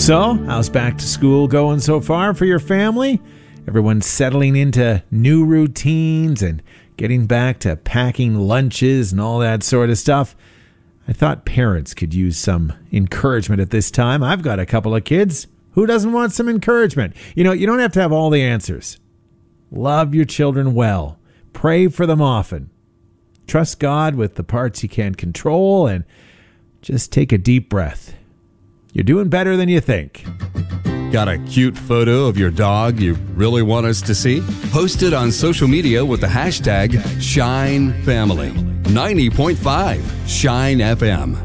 So, how's back to school going so far for your family? Everyone's settling into new routines and getting back to packing lunches and all that sort of stuff. I thought parents could use some encouragement at this time. I've got a couple of kids. Who doesn't want some encouragement? You know, you don't have to have all the answers. Love your children well. Pray for them often. Trust God with the parts you can't control and just take a deep breath. You're doing better than you think. Got a cute photo of your dog you really want us to see? Post it on social media with the hashtag ShineFamily. 90.5 Shine FM.